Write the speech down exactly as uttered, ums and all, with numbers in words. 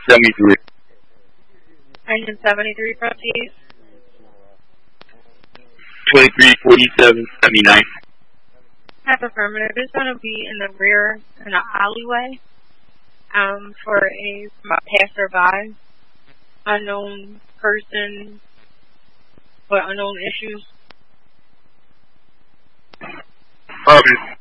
seventy-three. Engine seventy-three, proceed. twenty-three forty-seven seventy-nine. Have affirmative. It's going to be in the rear, in an alleyway, um, for a, a passerby, unknown person, with unknown issues. Affirmative.